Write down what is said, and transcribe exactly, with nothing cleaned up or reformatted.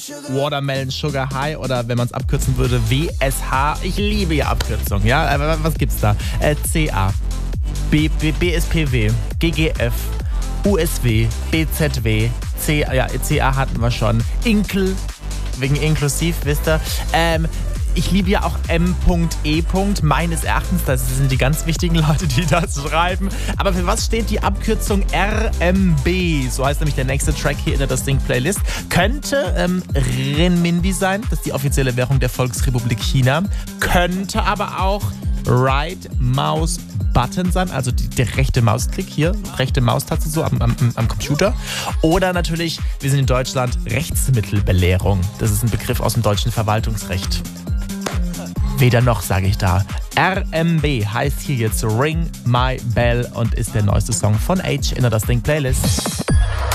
Watermelon Sugar High oder wenn man es abkürzen würde, W S H. Ich liebe ja Abkürzungen, ja. Aber was gibt's da? Äh, C A, B, B, B S P W, G G F, U S W, B Z W, C, ja, C A hatten wir schon. Inkel, wegen inklusiv, wisst ihr. Ähm, Ich liebe ja auch M E. Meines Erachtens, das sind die ganz wichtigen Leute, die das schreiben. Aber für was steht die Abkürzung R M B? So heißt nämlich der nächste Track hier in der Das Ding Playlist. Könnte ähm, Renminbi sein, das ist die offizielle Währung der Volksrepublik China. Könnte aber auch Right Mouse Button sein, also die, der rechte Mausklick hier, rechte Maustaste so am, am, am Computer. Oder natürlich, wir sind in Deutschland, Rechtsmittelbelehrung. Das ist ein Begriff aus dem deutschen Verwaltungsrecht. Weder noch, sage ich da. R M B heißt hier jetzt Ring My Bell und ist der neueste Song von H in der Das Ding Playlist.